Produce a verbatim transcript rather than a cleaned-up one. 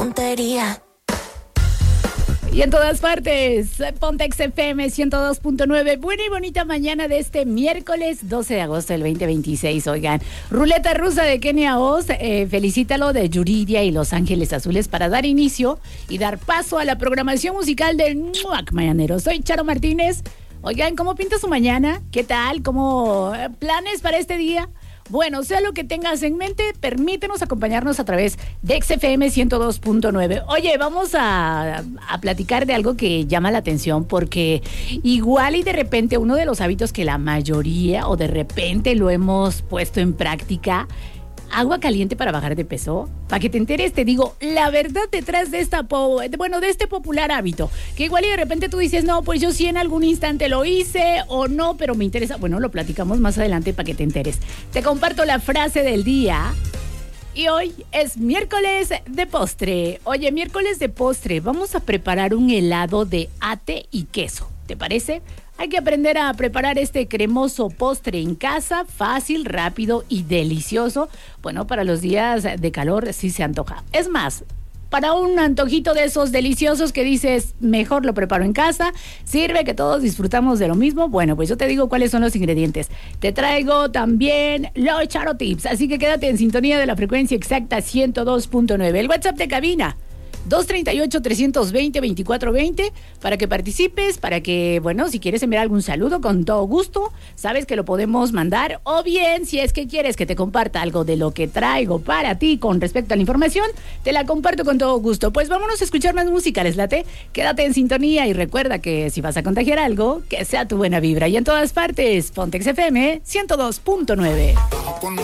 Puntería. Y en todas partes, Pontex F M ciento dos punto nueve. Buena y bonita mañana de este miércoles doce de agosto del veinte veintiséis. Oigan, ruleta rusa de Kenia Oz, eh, felicítalo de Yuridia y Los Ángeles Azules para dar inicio y dar paso a la programación musical del Muac Mañanero. Soy Charo Martínez. Oigan, ¿cómo pinta su mañana? ¿Qué tal? ¿Cómo eh, planes para este día? Bueno, sea lo que tengas en mente, permítenos acompañarnos a través de X F M ciento dos punto nueve. Oye, vamos a, a platicar de algo que llama la atención porque igual y de repente uno de los hábitos que la mayoría o de repente lo hemos puesto en práctica, agua caliente para bajar de peso. Para que te enteres, te digo la verdad detrás de esta po- bueno, de este popular hábito. Que igual y de repente tú dices, no, pues yo sí en algún instante lo hice o no, pero me interesa. Bueno, lo platicamos más adelante para que te enteres. Te comparto la frase del día. Y hoy es miércoles de postre. Oye, miércoles de postre. Vamos a preparar un helado de ate y queso. ¿Te parece? Hay que aprender a preparar este cremoso postre en casa, fácil, rápido y delicioso. Bueno, para los días de calor sí se antoja. Es más, para un antojito de esos deliciosos que dices, mejor lo preparo en casa, sirve que todos disfrutamos de lo mismo. Bueno, pues yo te digo cuáles son los ingredientes. Te traigo también los Charo Tips, así que quédate en sintonía de la frecuencia exacta ciento dos punto nueve. El WhatsApp de cabina, dos treinta y ocho, trescientos veinte, veinticuatro veinte, para que participes, para que, bueno, si quieres enviar algún saludo, con todo gusto, sabes que lo podemos mandar, o bien, si es que quieres que te comparta algo de lo que traigo para ti con respecto a la información, te la comparto con todo gusto. Pues vámonos a escuchar más música, ¿les late? Quédate en sintonía y recuerda que si vas a contagiar algo, que sea tu buena vibra. Y en todas partes, Pontex F M ciento dos punto nueve.